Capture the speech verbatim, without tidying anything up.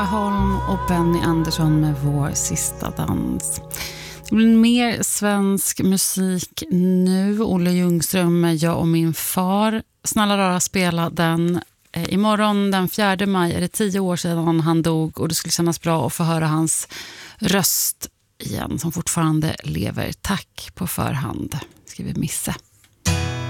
Holm och Benny Andersson med Vår sista dans. Det blir mer svensk musik nu. Olle Ljungström med Jag och min far. Snälla rara spela den. Imorgon den fjärde maj är det tio år sedan han dog och det skulle kännas bra att få höra hans röst igen som fortfarande lever. Tack på förhand, skriver Misse.